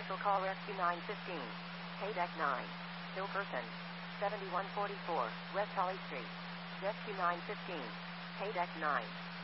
Special call Rescue 915. Deck 9. Still person. 7144, West Holly Street. Rescue 915. Deck 9.